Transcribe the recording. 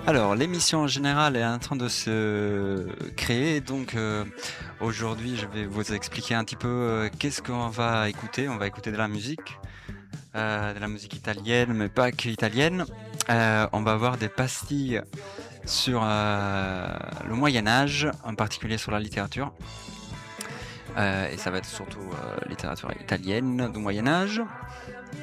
Alors, l'émission en général est en train de se créer, donc aujourd'hui je vais vous expliquer un petit peu qu'est-ce qu'on va écouter. On va écouter de la musique italienne, mais pas que italienne. On va avoir des pastilles sur le Moyen Âge, en particulier sur la littérature. Et ça va être surtout littérature italienne du Moyen Âge.